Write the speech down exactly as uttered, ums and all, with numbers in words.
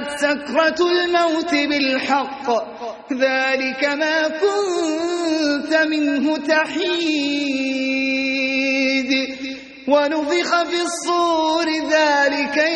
سكرة الموت بالحق ذلك ما كنت منه تحيد ونفخ في الصور ذلك